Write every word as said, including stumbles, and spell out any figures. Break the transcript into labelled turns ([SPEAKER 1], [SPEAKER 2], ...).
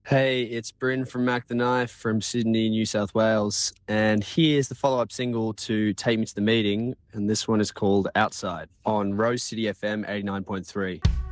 [SPEAKER 1] Hey, it's Bryn from Mac the Knife from Sydney, New South Wales. And here's the follow up single to Take Me to the Meeting. And this one is called Outside on Rose City F M eighty-nine point three.